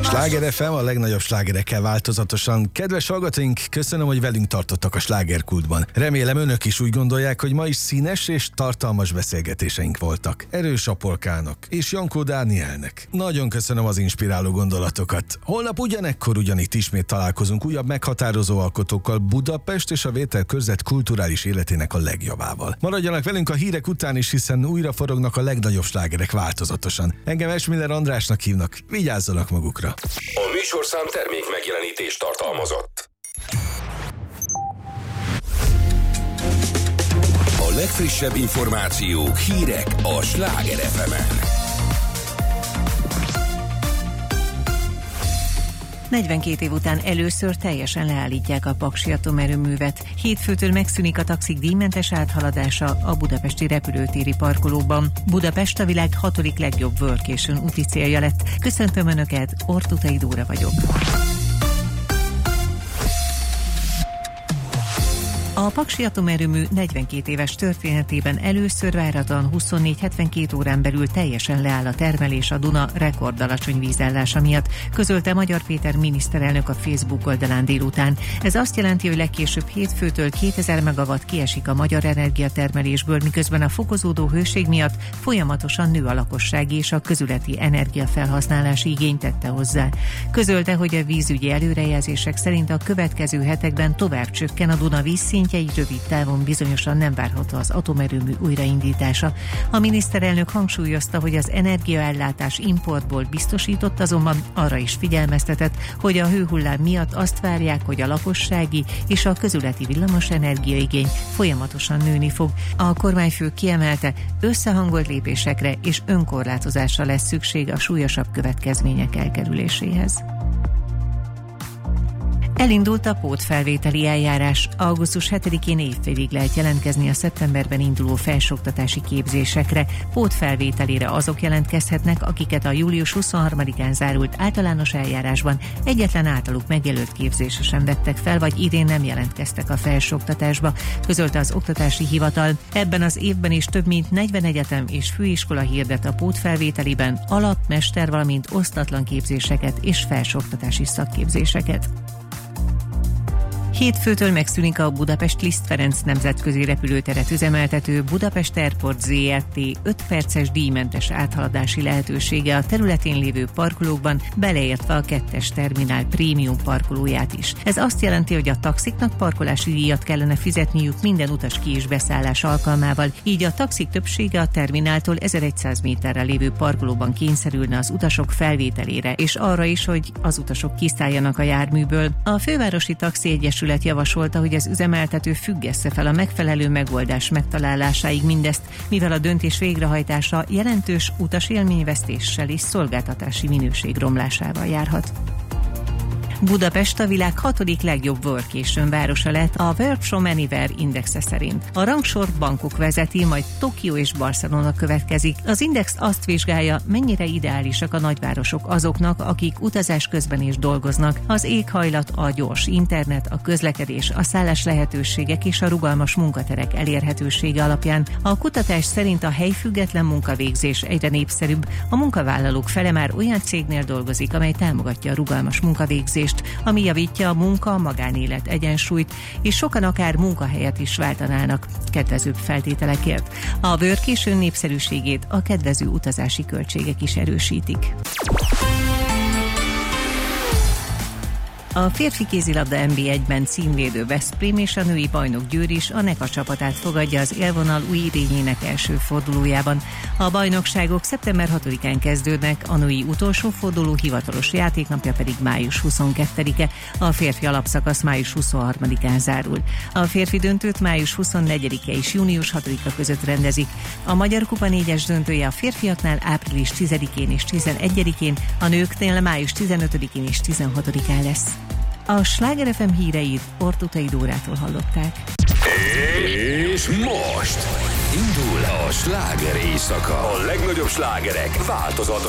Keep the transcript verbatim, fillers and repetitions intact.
Sláger ef em, a legnagyobb slágerekkel változatosan. Kedves hallgatóink, köszönöm, hogy velünk tartottak a slágerkultban. Remélem önök is úgy gondolják, hogy ma is színes és tartalmas beszélgetéseink voltak. Erős Apolkának és Jankó Dánielnek. Nagyon köszönöm az inspiráló gondolatokat. Holnap ugyanekkor ugyanitt ismét találkozunk újabb meghatározó alkotókkal Budapest és a Vételkörzet kulturális életének a legjavával. Maradjanak velünk a hírek után is, hiszen újra forognak a legnagyobb slágerek változatosan. Engem Esmiller Andrásnak hívnak. Vigyázzanak magukra! A műsorszám termék megjelenítést tartalmazott. A legfrissebb információk, hírek a Sláger ef emen. negyvenkét év után először teljesen leállítják a Paksi atomerőművet. Hétfőtől megszűnik a taxik díjmentes áthaladása a budapesti repülőtéri parkolóban. Budapest a világ hatodik legjobb workation úti célja lett. Köszöntöm Önöket, Ortutai Dóra vagyok. A Paksi atomerőmű negyvenkét éves történetében először várhatóan huszonnégy hetvenkét órán belül teljesen leáll a termelés a Duna rekordalacsony vízállása miatt, közölte Magyar Péter miniszterelnök a Facebook oldalán délután. Ez azt jelenti, hogy legkésőbb hétfőtől kétezer megawatt kiesik a magyar energiatermelésből, miközben a fokozódó hőség miatt folyamatosan nő a lakossági és a közületi energiafelhasználási igény, tette hozzá. Közölte, hogy a vízügyi előrejelzések szerint a következő hetekben tovább csökken a Duna vízszintje, így rövid távon bizonyosan nem várható az atomerőmű újraindítása. A miniszterelnök hangsúlyozta, hogy az energiaellátás importból biztosított, azonban arra is figyelmeztetett, hogy a hőhullám miatt azt várják, hogy a lakossági és a közületi villamos energiaigény folyamatosan nőni fog. A kormányfő kiemelte, összehangolt lépésekre és önkorlátozásra lesz szükség a súlyosabb következmények elkerüléséhez. Elindult a pótfelvételi eljárás. augusztus hetedikén évfélig lehet jelentkezni a szeptemberben induló felsőoktatási képzésekre. Pótfelvételére azok jelentkezhetnek, akiket a július huszonharmadikán zárult általános eljárásban egyetlen általuk megjelölt képzésre sem vettek fel, vagy idén nem jelentkeztek a felsőoktatásba, közölte az Oktatási Hivatal. Ebben az évben is több mint negyven egyetem és főiskola hirdet a pótfelvételiben alap-, mester, valamint osztatlan képzéseket és felsőoktatási szakképzéseket. Hétfőtől megszűnik a Budapest Liszt Ferenc nemzetközi repülőteret üzemeltető Budapest Airport zé er té öt perces díjmentes áthaladási lehetősége a területén lévő parkolókban, beleértve a kettes terminál prémium parkolóját is. Ez azt jelenti, hogy a taxiknak parkolási díjat kellene fizetniük minden utas ki- és beszállás alkalmával, így a taxik többsége a termináltól ezerszáz méterre lévő parkolóban kényszerülne az utasok felvételére, és arra is, hogy az utasok kiszálljanak a járműből. A Fővárosi Taxi Egyesület javasolta, hogy az üzemeltető függesse fel a megfelelő megoldás megtalálásáig mindezt, mivel a döntés végrehajtása jelentős utasélményvesztéssel és szolgáltatási minőség romlásával járhat. Budapest a világ hatodik legjobb workation városa lett a Work from Anywhere indexe szerint. A rangsort Bangkok vezeti, majd Tokió és Barcelona következik. Az index azt vizsgálja, mennyire ideálisak a nagyvárosok azoknak, akik utazás közben is dolgoznak. Az éghajlat, a gyors internet, a közlekedés, a szállás lehetőségek és a rugalmas munkaterek elérhetősége alapján. A kutatás szerint a helyfüggetlen munkavégzés egyre népszerűbb. A munkavállalók fele már olyan cégnél dolgozik, amely támogatja a rugalmas munkavégzést, ami javítja a munka-magánélet egyensúlyt, és sokan akár munkahelyet is váltanának kedvezőbb feltételekért. A workation népszerűségét a kedvező utazási költségek is erősítik. A férfi kézilabda en bé egyben címvédő Veszprém és a női bajnok Győr is a NECA csapatát fogadja az élvonal új idényének első fordulójában. A bajnokságok szeptember hatodikán kezdődnek, a női utolsó forduló hivatalos játéknapja pedig május huszonkettedike, a férfi alapszakasz május huszonharmadikán zárul. A férfi döntőt május huszonnegyedike és június hatodika között rendezik. A Magyar Kupa négyes döntője a férfiaknál április tizedikén és tizenegyedikén, a nőknél május tizenötödikén és tizenhatodikán lesz. A Sláger ef em híreit Ortutai Dórától hallották. És most indul a sláger éjszaka. A legnagyobb slágerek változatosan.